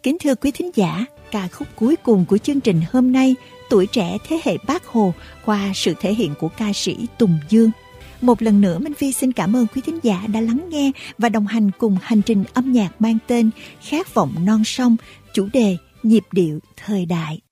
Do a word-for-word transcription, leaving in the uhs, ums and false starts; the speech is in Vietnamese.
Kính thưa quý thính giả, ca khúc cuối cùng của chương trình hôm nay, Tuổi trẻ thế hệ Bác Hồ, qua sự thể hiện của ca sĩ Tùng Dương. Một lần nữa Minh Phi xin cảm ơn quý thính giả đã lắng nghe và đồng hành cùng hành trình âm nhạc mang tên Khát vọng non sông, chủ đề nhịp điệu thời đại.